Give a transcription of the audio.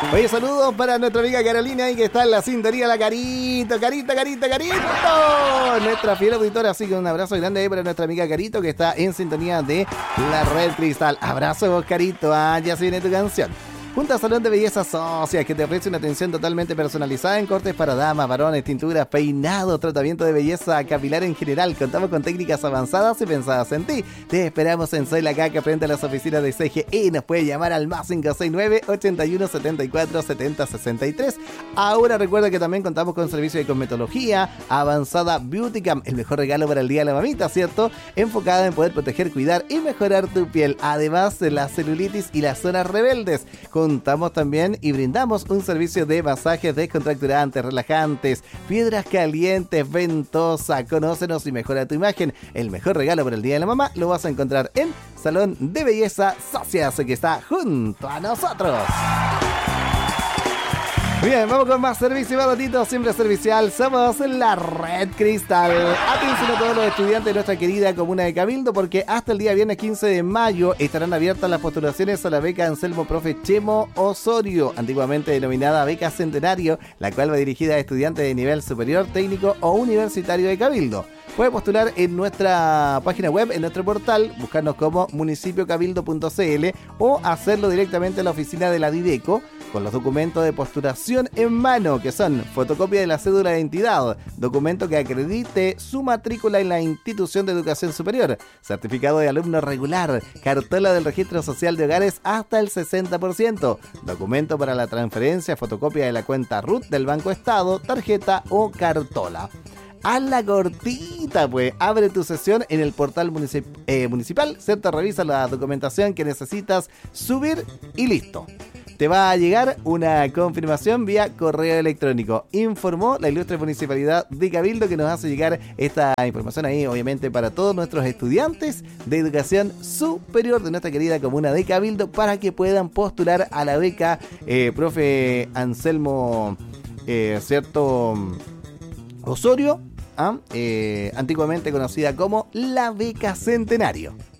Oye, saludos para nuestra amiga Carolina ahí que está en la sintonía, la Carito. Nuestra fiel auditora, así que un abrazo grande ahí para nuestra amiga Carito que está en sintonía de la Red Cristal. Abrazo vos, Carito, ya se viene tu canción. Junto a Salón de Belleza Socias, que te ofrece una atención totalmente personalizada en cortes para damas, varones, tinturas, peinados, tratamiento de belleza capilar en general. Contamos con técnicas avanzadas y pensadas en ti. Te esperamos en Soy la Caca frente a las oficinas de CGE. Nos puedes llamar al más 569-8174-7063. Ahora recuerda que también contamos con servicio de cosmetología avanzada Beautycam, el mejor regalo para el Día de la Mamita, ¿cierto? Enfocada en poder proteger, cuidar y mejorar tu piel. Además de la celulitis y las zonas rebeldes. Contamos también y brindamos un servicio de masajes descontracturantes, relajantes, piedras calientes, ventosa. Conócenos y mejora tu imagen. El mejor regalo para el Día de la Mamá lo vas a encontrar en Salón de Belleza Socias, que está junto a nosotros. Bien, vamos con más servicio y más datitos, siempre servicial. Somos la Red Cristal. Atención a todos los estudiantes de nuestra querida comuna de Cabildo, porque hasta el día viernes 15 de mayo estarán abiertas las postulaciones a la beca Anselmo Profe Chemo Osorio, antiguamente denominada Beca Centenario, la cual va dirigida a estudiantes de nivel superior, técnico o universitario de Cabildo. Puede postular en nuestra página web, en nuestro portal, buscarnos como municipiocabildo.cl o hacerlo directamente en la oficina de la Dideco con los documentos de postulación en mano, que son fotocopia de la cédula de identidad, documento que acredite su matrícula en la institución de educación superior, certificado de alumno regular, cartola del registro social de hogares hasta el 60%, documento para la transferencia, fotocopia de la cuenta RUT del Banco Estado, tarjeta o cartola. Haz la cortita, pues. Abre tu sesión en el portal municipal, ¿cierto? Revisa la documentación que necesitas subir y listo. Te va a llegar una confirmación vía correo electrónico. Informó la ilustre Municipalidad de Cabildo, que nos hace llegar esta información ahí, obviamente, para todos nuestros estudiantes de educación superior de nuestra querida comuna de Cabildo, para que puedan postular a la beca Profe Anselmo, ¿cierto? Osorio, antiguamente conocida como la Beca Centenario.